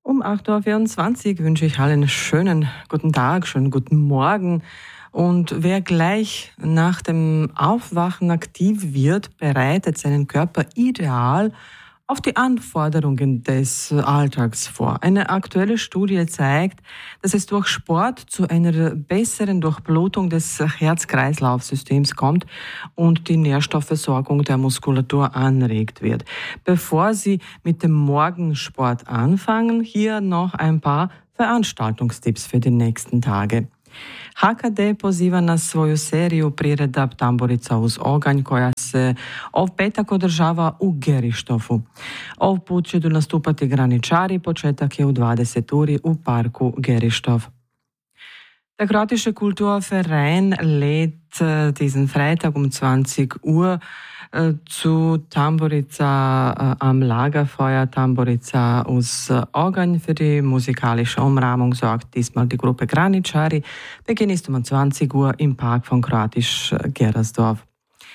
Um 8:24 Uhr wünsche ich allen einen schönen guten Tag, schönen guten Morgen. Und wer gleich nach dem Aufwachen aktiv wird, bereitet seinen Körper ideal auf die Anforderungen des Alltags vor. Eine aktuelle Studie zeigt, dass es durch Sport zu einer besseren Durchblutung des Herz-Kreislauf-Systems kommt und die Nährstoffversorgung der Muskulatur anregt wird. Bevor Sie mit dem Morgensport anfangen, hier noch ein paar Veranstaltungstipps für die nächsten Tage. HKD poziva na svoju seriju priredab Tamburica uz oganj koja se ov petak održava u Gerištofu. Ov put će nastupati graničari, početak je u 20 uri u parku Gerištov. Der Kroatische Kulturverein lädt diesen Freitag um 20 Uhr zu Tamburica am Lagerfeuer, Tamburica uz Oganj. Für die musikalische Umrahmung sorgt diesmal die Gruppe Graničari. Beginn ist um 20 Uhr im Park von Kroatisch Gerersdorf.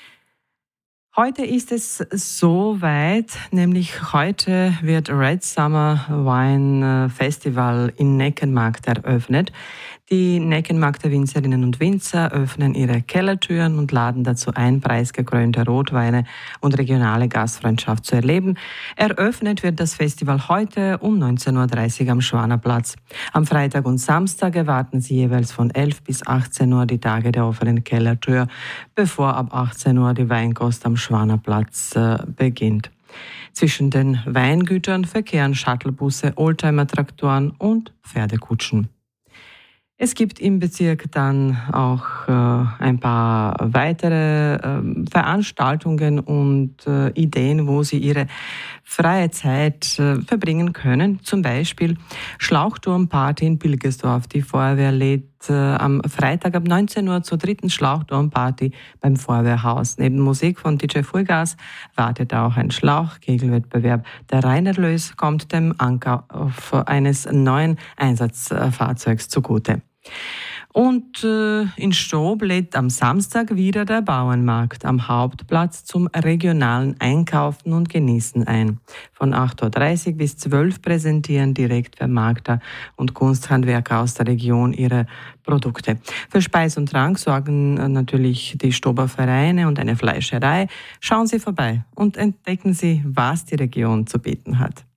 Heute ist es soweit, nämlich heute wird Red Summer Wine Festival in Neckenmarkt eröffnet. Die Neckenmarkter Winzerinnen und Winzer öffnen ihre Kellertüren und laden dazu ein, preisgekrönte Rotweine und regionale Gastfreundschaft zu erleben. Eröffnet wird das Festival heute um 19:30 Uhr am Schwanerplatz. Am Freitag und Samstag erwarten Sie jeweils von 11 bis 18 Uhr die Tage der offenen Kellertür, bevor ab 18 Uhr die Weinkost am Schwanerplatz beginnt. Zwischen den Weingütern verkehren Shuttlebusse, Oldtimer-Traktoren und Pferdekutschen. Es gibt im Bezirk dann auch ein paar weitere Veranstaltungen und Ideen, wo Sie Ihre freie Zeit verbringen können. Zum Beispiel Schlauchturmparty in Pilgersdorf. Die Feuerwehr lädt am Freitag ab 19 Uhr zur dritten Schlauchturmparty beim Feuerwehrhaus. Neben Musik von DJ Vollgas wartet auch ein Schlauchkegelwettbewerb. Der Reinerlös kommt dem Ankauf eines neuen Einsatzfahrzeugs zugute. Und in Stob lädt am Samstag wieder der Bauernmarkt am Hauptplatz zum regionalen Einkaufen und Genießen ein. Von 8:30 Uhr bis 12 Uhr präsentieren Direktvermarkter und Kunsthandwerker aus der Region ihre Produkte. Für Speis und Trank sorgen natürlich die Stober Vereine und eine Fleischerei. Schauen Sie vorbei und entdecken Sie, was die Region zu bieten hat.